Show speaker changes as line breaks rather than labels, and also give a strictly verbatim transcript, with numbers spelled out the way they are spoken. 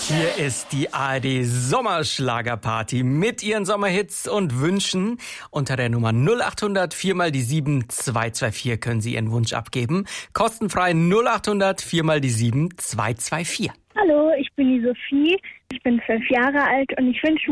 Hier ist die A R D Sommerschlagerparty mit ihren Sommerhits und Wünschen. Unter der Nummer null acht hundert vier mal die sieben zwei zwei vier können Sie Ihren Wunsch abgeben. Kostenfrei null acht hundert vier mal die sieben zwei zwei vier.
Hallo, ich bin die Sophie. Ich bin zwölf Jahre alt und ich wünsche